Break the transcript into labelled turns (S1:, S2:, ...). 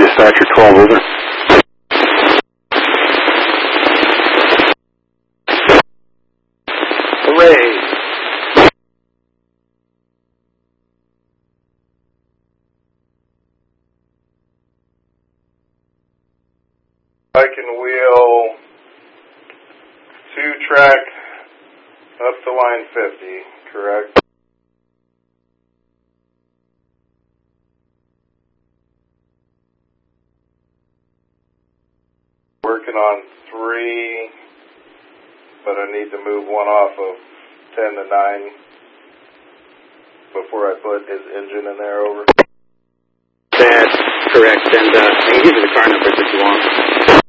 S1: dispatcher 12, over.
S2: Hooray!
S3: I can wheel 2-track up to line 50, correct? Working on 3, but I need to move one off of 10 to 9 before I put his engine in there, over.
S2: That's correct, and I can give you the car numbers if you want.